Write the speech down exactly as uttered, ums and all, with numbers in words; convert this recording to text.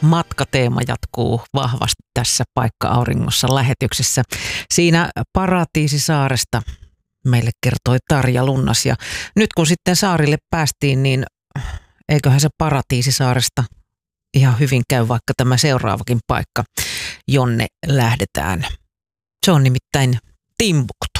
matkateema jatkuu vahvasti tässä Paikka-auringossa lähetyksessä. Siinä Paratiisisaaresta meille kertoi Tarja Lunnas. Ja nyt kun sitten saarille päästiin, niin eiköhän se Paratiisisaaresta ihan hyvin käy vaikka tämä seuraavakin paikka, jonne lähdetään. Se on nimittäin Timbuktu.